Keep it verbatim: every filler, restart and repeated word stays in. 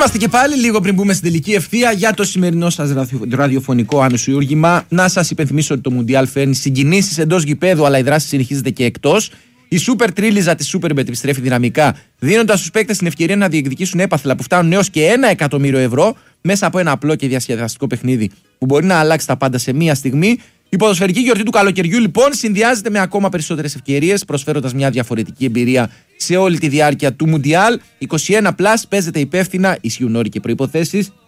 Είμαστε και πάλι λίγο πριν μπούμε στην τελική ευθεία για το σημερινό σας ραδιοφωνικό ανοσιούργημα. Να σας υπενθυμίσω ότι το Μουντιάλ φέρνει συγκινήσεις εντός γηπέδου, αλλά η δράση συνεχίζεται και εκτός. Η Super Τρίλιζα της Superbet επιστρέφει δυναμικά, δίνοντας στους παίκτες την ευκαιρία να διεκδικήσουν έπαθλα που φτάνουν έως και ένα εκατομμύριο ευρώ μέσα από ένα απλό και διασκεδαστικό παιχνίδι που μπορεί να αλλάξει τα πάντα σε μία στιγμή. Η ποδοσφαιρική γιορτή του καλοκαιριού λοιπόν συνδυάζεται με ακόμα περισσότερες ευκαιρίες, προσφέροντας μια διαφορετική εμπειρία σε όλη τη διάρκεια του Μουντιάλ. είκοσι ένα συν, παίζεται υπεύθυνα, ισχύουν όροι και προϋποθέσεις.